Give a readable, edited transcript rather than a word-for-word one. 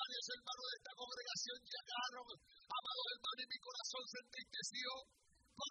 varios hermanos de esta congregación llegaron. Amados hermanos, y mi corazón se entristeció.